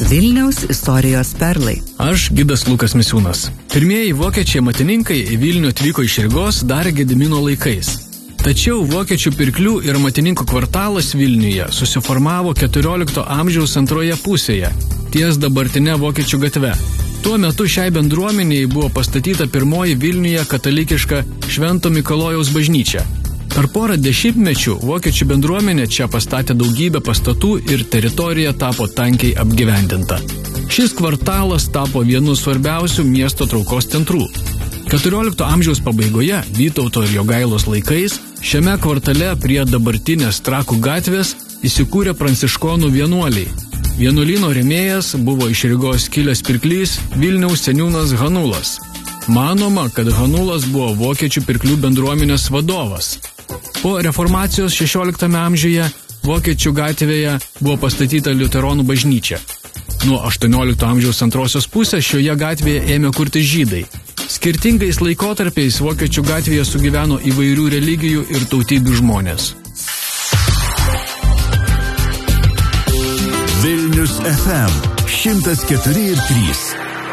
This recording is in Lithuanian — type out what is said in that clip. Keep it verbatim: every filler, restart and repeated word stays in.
Vilniaus istorijos perlai. Aš gidas Lukas Misiūnas. Pirmieji vokiečiai matininkai į Vilnių atvyko iš Rygos dar Gedimino laikais. Tačiau vokiečių pirklių ir matininkų kvartalas Vilniuje susiformavo keturiolikto amžiaus antroje pusėje, ties dabartinė Vokiečių gatve. Tuo metu šiai bendruomeniai buvo pastatyta pirmoji Vilniuje katalikiška Švento Mikalojaus bažnyčia. Per porą dešimtmečių vokiečių bendruomenė čia pastatė daugybę pastatų ir teritorija tapo tankiai apgyvendinta. Šis kvartalas tapo vienu svarbiausių miesto traukos centrų. keturiolikto amžiaus pabaigoje, Vytauto ir Jogailos laikais, šiame kvartale prie dabartinės Trakų gatvės įsikūrė pranciškonų vienuoliai. Vienuolyno rėmėjas buvo iš Rygos kilęs pirklys Vilniaus seniūnas Hanulas. Manoma, kad Hanulas buvo vokiečių pirklių bendruomenės vadovas. Po reformacijos šešioliktame amžiuje Vokiečių gatvėje buvo pastatyta liuteronų bažnyčia. Nuo aštuoniolikto amžiaus antrosios pusės šioje gatvėje ėmė kurti žydai. Skirtingais laikotarpiais Vokiečių gatvėje sugyveno įvairių religijų ir tautybių žmonės. Vilnius F M šimtas keturi ir trys.